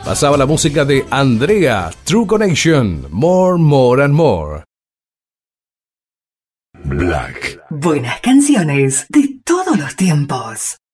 Pasaba la música de Andrea, True Connection, More, More and More. Black. Buenas canciones de todos los tiempos.